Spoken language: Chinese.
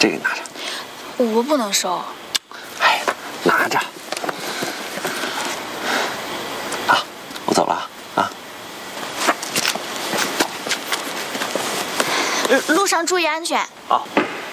这个拿着。 我不能收。 哎，拿着。啊，我走了啊。 路上注意安全。 好。